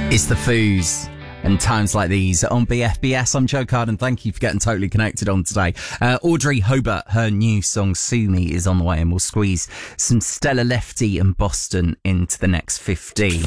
It's the Foos and times like these on BFBS. I'm Joe Carden. Thank you for getting totally connected on today. Audrey Hobart, her new song Sue Me is on the way, and we'll squeeze some Stella Lefty and Boston into the next 15.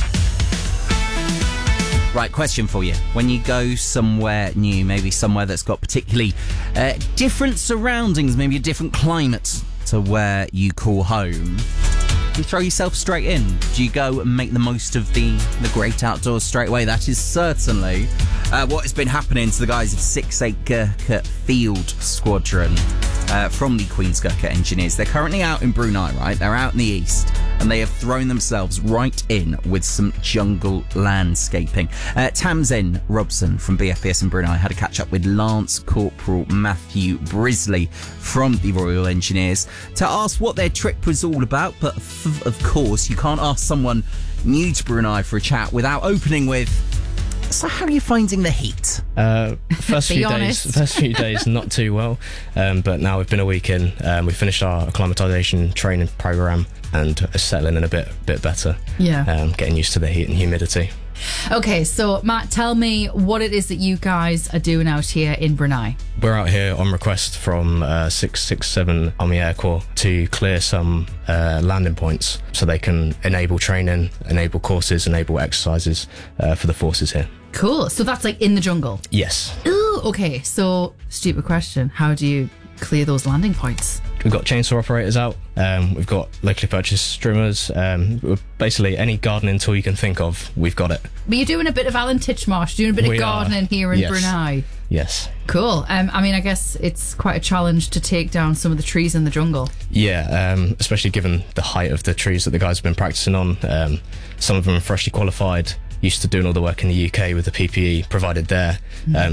Right, question for you. When you go somewhere new, maybe somewhere that's got particularly different surroundings, maybe a different climate to where you call home, you throw yourself straight in? Do you go and make the most of the great outdoors straight away? That is certainly what has been happening to the guys of 6-8 Gurkha Field Squadron from the Queen's Gurkha Engineers. They're currently out in Brunei, right? They're out in the east, and they have thrown themselves right in with some jungle landscaping. Tamsin Robson from BFBS in Brunei had a catch up with Lance Corporal Matthew Brisley from the Royal Engineers to ask what their trip was all about. But of course, you can't ask someone new to Brunei for a chat without opening with, so how are you finding the heat? First few days not too well, but now we've been a week in. We finished our acclimatisation training programme and are settling in a bit better. Yeah. Getting used to the heat and humidity. Okay, so Matt, tell me what it is that you guys are doing out here in Brunei. We're out here on request from 667 Army Air Corps to clear some landing points so they can enable training, enable courses, enable exercises for the forces here. Cool. So that's like in the jungle? Yes. Ooh, okay. So, stupid question. How do you clear those landing points? We've got chainsaw operators out. We've got locally purchased strimmers. Basically, any gardening tool you can think of, we've got it. But you're doing a bit of Alan Titchmarsh, doing a bit of gardening here in Brunei. Yes. Cool. I mean, I guess it's quite a challenge to take down some of the trees in the jungle. Yeah, especially given the height of the trees that the guys have been practicing on. Some of them are freshly qualified, used to doing all the work in the UK with the PPE provided there.